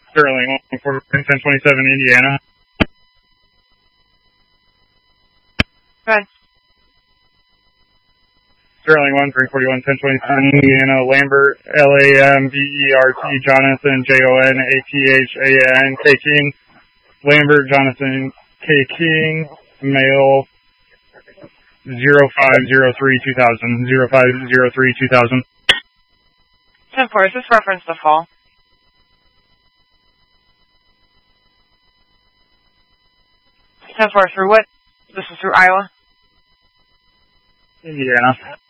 Sterling 1027 Indiana. Go ahead. Sterling 1341 1027 Indiana. Lambert Lambert Jonathan Jonathan K King. Lambert Jonathan K King. Male 0503-2000. 0503-2000. 10-4, is this reference to fall? 10-4, through what? This is through Iowa? Indiana.